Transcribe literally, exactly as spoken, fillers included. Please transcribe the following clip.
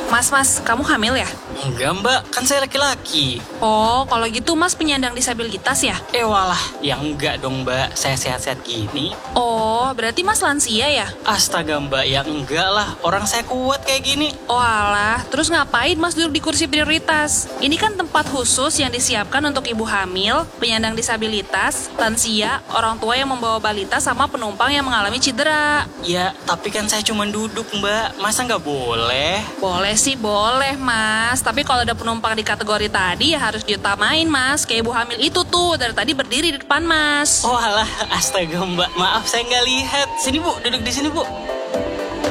Mas, mas, kamu hamil ya? Enggak mbak, kan saya laki-laki. Oh, kalau gitu mas penyandang disabilitas ya? Eh walah, ya enggak dong mbak, saya sehat-sehat gini. Oh, berarti mas lansia ya? Astaga mbak, ya enggak lah, orang saya kuat kayak gini. Oh alah, terus ngapain mas duduk di kursi prioritas? Ini kan tempat khusus yang disiapkan untuk ibu hamil, penyandang disabilitas, lansia, orang tua yang membawa balita, sama penumpang yang mengalami cedera. Ya, tapi kan saya cuma duduk mbak, masa nggak boleh? Boleh sih, boleh mas. Tapi kalau ada penumpang di kategori tadi ya harus diutamain mas. Kayak ibu hamil itu tuh, dari tadi berdiri di depan mas. Oh alah, astaga mbak, maaf saya nggak lihat. Sini bu, duduk di sini bu.